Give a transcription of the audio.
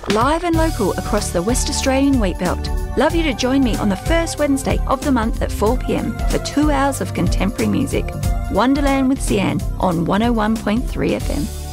live and local across the West Australian Wheatbelt. Love you to join me on the first Wednesday of the month at 4 p.m. for 2 hours of contemporary music. Wonderland with Sian on 101.3 FM.